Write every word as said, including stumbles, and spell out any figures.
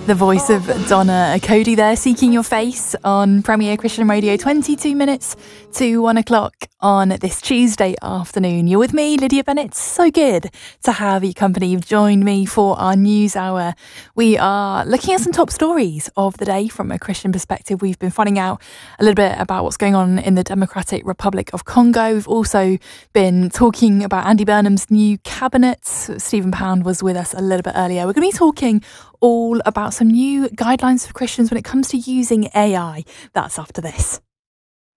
The voice of Donna Cody there, Seeking Your Face on Premier Christian Radio, twenty-two minutes to one o'clock on this Tuesday afternoon. You're with me, Lydia Bennett. So good to have your company. You've joined me for our news hour. We are looking at some top stories of the day from a Christian perspective. We've been finding out a little bit about what's going on in the Democratic Republic of Congo. We've also been talking about Andy Burnham's new cabinet. Stephen Pound was with us a little bit earlier. We're going to be talking all about some new guidelines for Christians when it comes to using A I. That's after this.